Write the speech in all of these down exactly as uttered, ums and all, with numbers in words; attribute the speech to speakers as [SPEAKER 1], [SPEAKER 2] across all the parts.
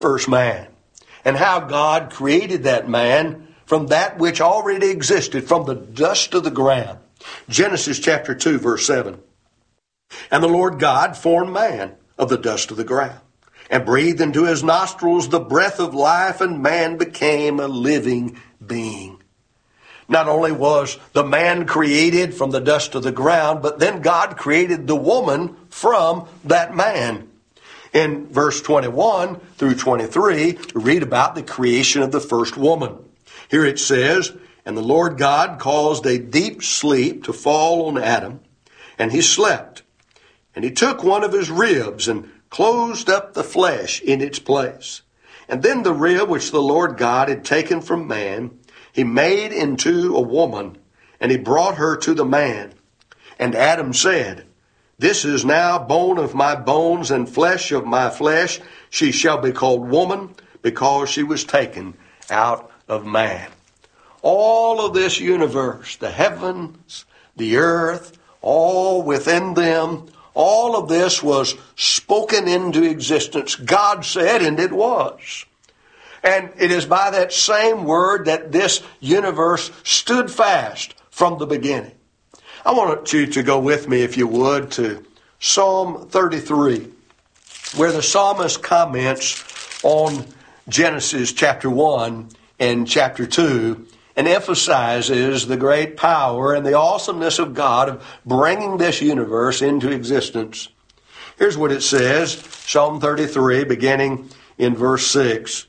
[SPEAKER 1] first man, and how God created that man from that which already existed, from the dust of the ground. Genesis chapter two, verse seven. And the Lord God formed man of the dust of the ground, and breathed into his nostrils the breath of life, and man became a living being. Not only was the man created from the dust of the ground, but then God created the woman from that man. In verse twenty-one through twenty-three, we read about the creation of the first woman. Here it says, and the Lord God caused a deep sleep to fall on Adam, and he slept. And he took one of his ribs and closed up the flesh in its place. And then the rib which the Lord God had taken from man, he made into a woman, and he brought her to the man. And Adam said, this is now bone of my bones and flesh of my flesh. She shall be called woman, because she was taken out of man. All of this universe, the heavens, the earth, all within them, all of this was spoken into existence. God said, and it was. And it is by that same word that this universe stood fast from the beginning. I want you to go with me, if you would, to Psalm thirty-three, where the psalmist comments on Genesis chapter one and chapter two, and emphasizes the great power and the awesomeness of God of bringing this universe into existence. Here's what it says, Psalm thirty-three, beginning in verse six.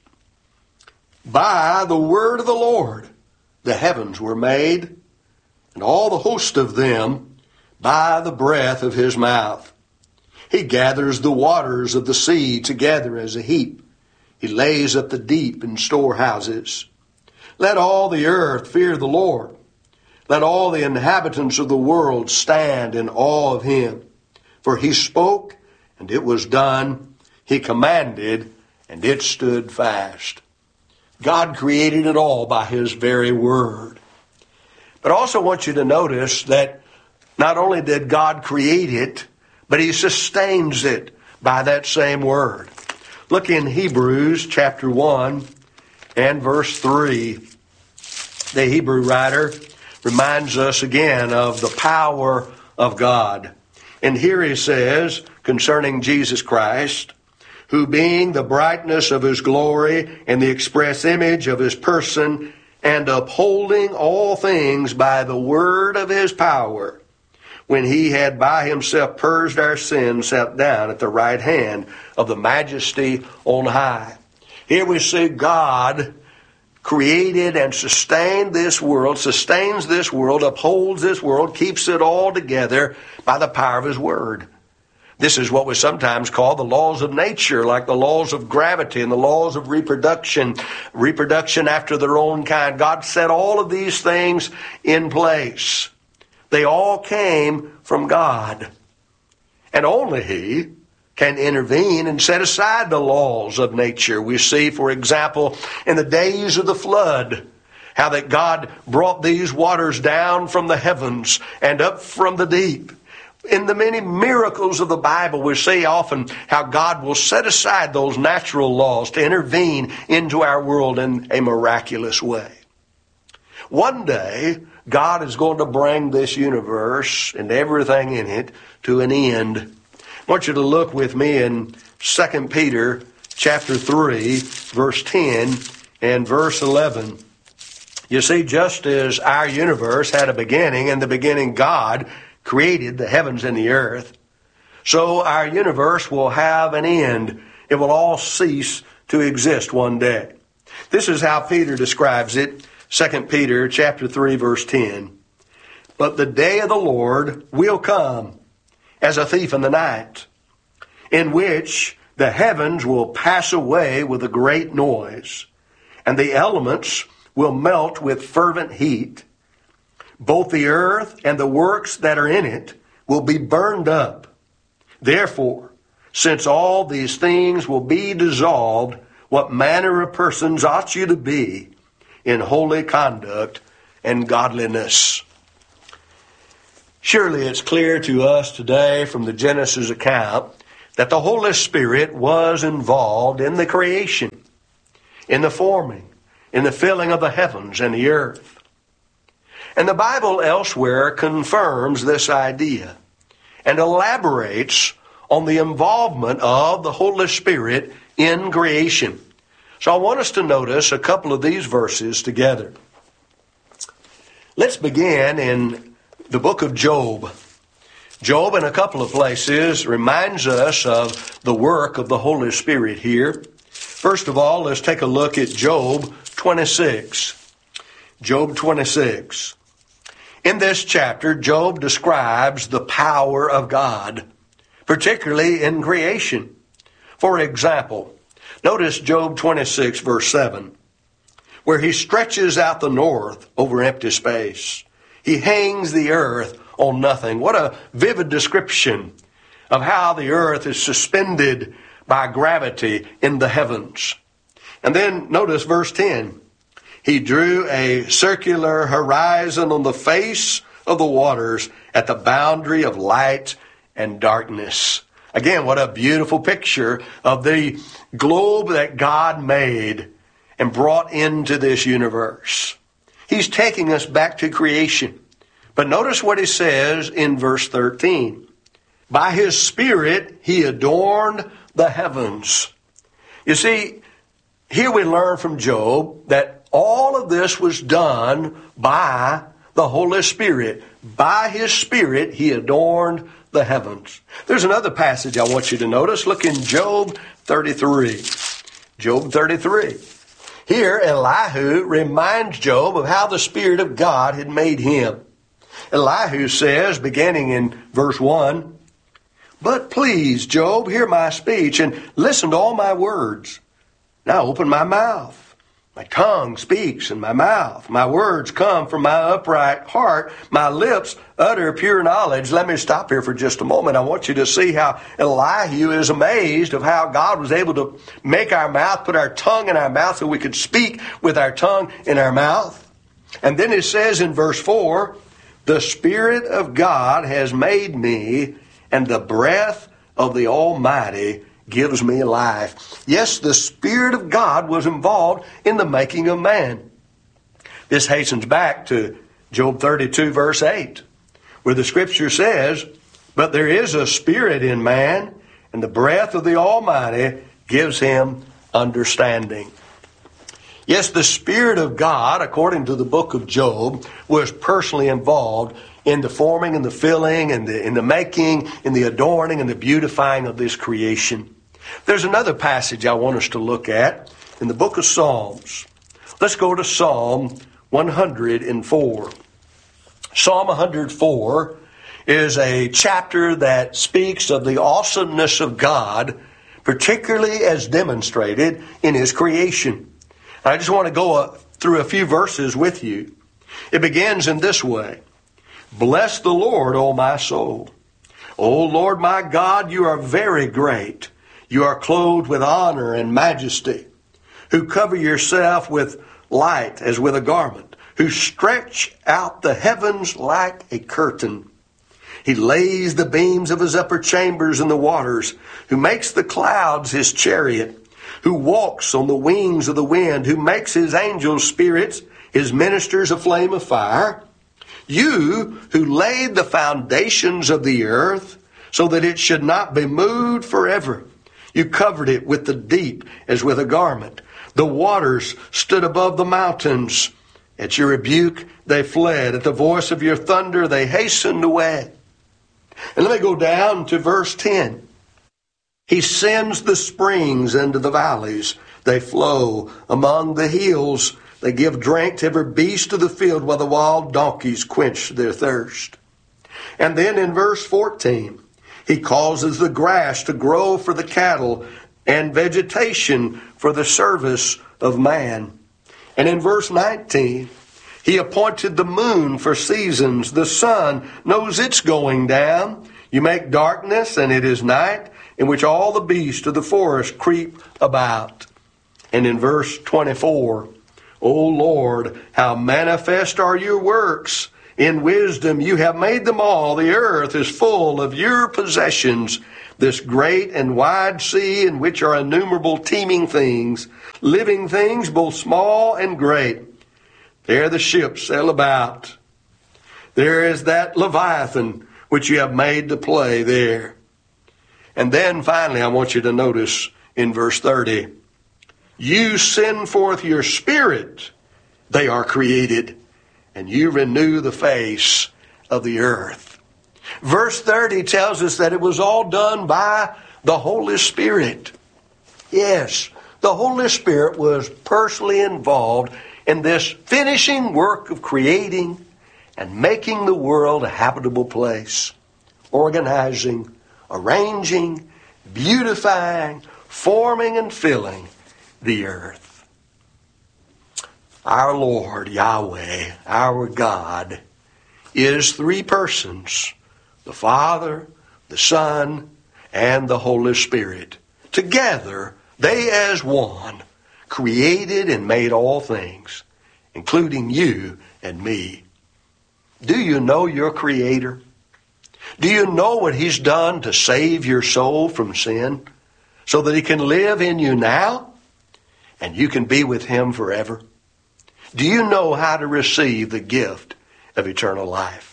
[SPEAKER 1] By the word of the Lord the heavens were made, and all the host of them by the breath of his mouth. He gathers the waters of the sea together as a heap. He lays up the deep in storehouses. Let all the earth fear the Lord. Let all the inhabitants of the world stand in awe of him. For he spoke, and it was done. He commanded, and it stood fast. God created it all by his very word. But I also want you to notice that not only did God create it, but he sustains it by that same word. Look in Hebrews chapter one and verse three. The Hebrew writer reminds us again of the power of God. And here he says concerning Jesus Christ, who being the brightness of his glory and the express image of his person, and upholding all things by the word of his power, when he had by himself purged our sins, sat down at the right hand of the majesty on high. Here we see God created and sustained this world, sustains this world, upholds this world, keeps it all together by the power of his word. This is what we sometimes call the laws of nature, like the laws of gravity and the laws of reproduction, reproduction after their own kind. God set all of these things in place. They all came from God. And only he can intervene and set aside the laws of nature. We see, for example, in the days of the flood, how that God brought these waters down from the heavens and up from the deep. In the many miracles of the Bible, we see often how God will set aside those natural laws to intervene into our world in a miraculous way. One day, God is going to bring this universe and everything in it to an end. I want you to look with me in Second Peter chapter three, verse ten and verse eleven. You see, just as our universe had a beginning, in the beginning God created the heavens and the earth, so our universe will have an end. It will all cease to exist one day. This is how Peter describes it, Second Peter chapter three, verse ten. But the day of the Lord will come as a thief in the night, in which the heavens will pass away with a great noise, and the elements will melt with fervent heat. Both the earth and the works that are in it will be burned up. Therefore, since all these things will be dissolved, what manner of persons ought you to be in holy conduct and godliness? Surely it's clear to us today from the Genesis account that the Holy Spirit was involved in the creation, in the forming, in the filling of the heavens and the earth. And the Bible elsewhere confirms this idea and elaborates on the involvement of the Holy Spirit in creation. So I want us to notice a couple of these verses together. Let's begin in the book of Job. Job, in a couple of places, reminds us of the work of the Holy Spirit here. First of all, let's take a look at Job twenty-six. Job twenty-six. In this chapter, Job describes the power of God, particularly in creation. For example, notice Job twenty-six, verse seven, where he stretches out the north over empty space. He hangs the earth on nothing. What a vivid description of how the earth is suspended by gravity in the heavens. And then notice verse ten. He drew a circular horizon on the face of the waters at the boundary of light and darkness. Again, what a beautiful picture of the globe that God made and brought into this universe. He's taking us back to creation. But notice what he says in verse thirteen. By his Spirit he adorned the heavens. You see, here we learn from Job that all of this was done by the Holy Spirit. By his Spirit, he adorned the heavens. There's another passage I want you to notice. Look in Job thirty-three. Job thirty-three. Here, Elihu reminds Job of how the Spirit of God had made him. Elihu says, beginning in verse one, "But please, Job, hear my speech and listen to all my words. Now open my mouth. My tongue speaks in my mouth. My words come from my upright heart. My lips utter pure knowledge." Let me stop here for just a moment. I want you to see how Elihu is amazed of how God was able to make our mouth, put our tongue in our mouth so we could speak with our tongue in our mouth. And then it says in verse four, "The Spirit of God has made me, and the breath of the Almighty gives me life." Yes, the Spirit of God was involved in the making of man. This hastens back to Job thirty-two, verse eight, where the Scripture says, "But there is a spirit in man, and the breath of the Almighty gives him understanding." Yes, the Spirit of God, according to the book of Job, was personally involved in the forming and the filling and the, in the making, in the adorning and the beautifying of this creation. There's another passage I want us to look at in the book of Psalms. Let's go to Psalm one hundred four. Psalm one hundred four is a chapter that speaks of the awesomeness of God, particularly as demonstrated in His creation. I just want to go through a few verses with you. It begins in this way. "Bless the Lord, O my soul. O Lord my God, you are very great. You are clothed with honor and majesty, who cover yourself with light as with a garment, who stretch out the heavens like a curtain. He lays the beams of his upper chambers in the waters, who makes the clouds his chariot, who walks on the wings of the wind, who makes his angels spirits, his ministers a flame of fire. You who laid the foundations of the earth so that it should not be moved forever. You covered it with the deep as with a garment. The waters stood above the mountains. At your rebuke they fled. At the voice of your thunder they hastened away." And let me go down to verse ten. "He sends the springs into the valleys. They flow among the hills. They give drink to every beast of the field, while the wild donkeys quench their thirst." And then in verse fourteen, "He causes the grass to grow for the cattle and vegetation for the service of man." And in verse nineteen, "He appointed the moon for seasons. The sun knows its going down. You make darkness, and it is night, in which all the beasts of the forest creep about." And in verse twenty-four, "O Lord, how manifest are your works. In wisdom you have made them all. The earth is full of your possessions. this great and wide sea in which are innumerable teeming things, living things both small and great. There the ships sail about. There is that Leviathan which you have made to play there. And then finally I want you to notice in verse thirty, you send forth your Spirit, they are created, and you renew the face of the earth. Verse thirty tells us that it was all done by the Holy Spirit. Yes, the Holy Spirit was personally involved in this finishing work of creating and making the world a habitable place, organizing, arranging, beautifying, forming, and filling the earth. Our Lord, Yahweh, our God, is three persons, the Father, the Son, and the Holy Spirit. Together, they as one created and made all things, including you and me. Do you know your Creator? Do you know what He's done to save your soul from sin so that He can live in you now and you can be with Him forever? Do you know how to receive the gift of eternal life?